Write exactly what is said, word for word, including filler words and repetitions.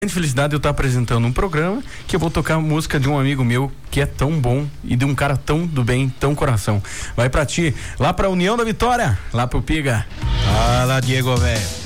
Felicidade de eu estar apresentando um programa que eu vou tocar música de um amigo meu que é tão bom e de um cara tão do bem, tão coração. Vai pra ti, lá pra União da Vitória, lá pro Piga. Fala, Diego, velho.